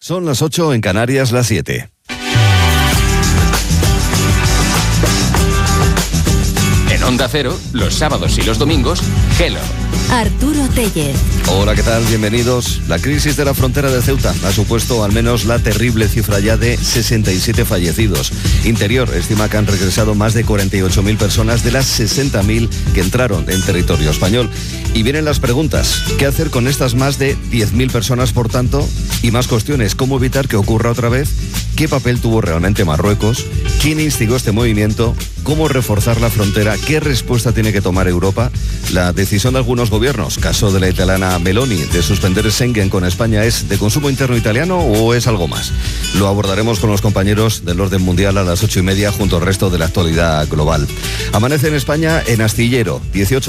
Son las 8 en Canarias, las 7. En Onda Cero, los sábados y los domingos, Hello. Arturo Tellez. Hola, ¿qué tal? Bienvenidos. La crisis de la frontera de Ceuta ha supuesto al menos la terrible cifra ya de 67 fallecidos. Interior estima que han regresado más de 48.000 personas de las 60.000 que entraron en territorio español. Y vienen las preguntas. ¿Qué hacer con estas más de 10.000 personas, por tanto? Y más cuestiones. ¿Cómo evitar que ocurra otra vez? ¿Qué papel tuvo realmente Marruecos? ¿Quién instigó este movimiento? ¿Cómo reforzar la frontera? ¿Qué respuesta tiene que tomar Europa? La decisión de algunos gobiernos, caso de la italiana Meloni, de suspender Schengen con España, ¿es de consumo interno italiano o es algo más? Lo abordaremos con los compañeros del Orden Mundial a las 8:30 junto al resto de la actualidad global. Amanece en España en astillero, 18